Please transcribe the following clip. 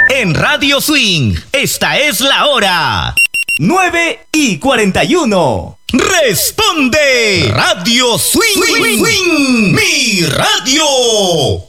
En Radio Swing, esta es la hora. 9:41. Responde Radio Swing, mi radio.